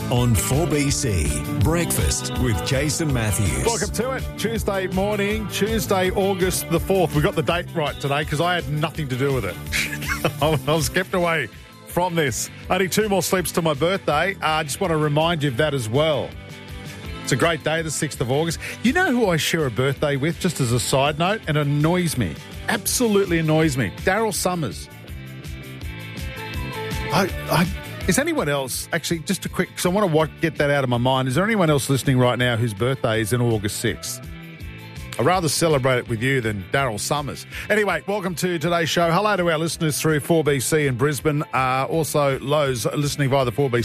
on 4BC. Breakfast with Jason Matthews. Welcome to it. Tuesday morning, Tuesday, August the 4th. We got the date right today because I had nothing to do with it. I was kept away from this. Only 2 more sleeps to my birthday. I just want to remind you of that as well. It's a great day, the 6th of August. You know who I share a birthday with, just as a side note, and it annoys me. Absolutely annoys me. Daryl Summers. Is anyone else, actually, just a quick, because I want to get that out of my mind. Is there anyone else listening right now whose birthday is in August 6th? I'd rather celebrate it with you than Daryl Summers. Anyway, welcome to today's show. Hello to our listeners through 4BC in Brisbane. Also, Lowe's listening via the 4BC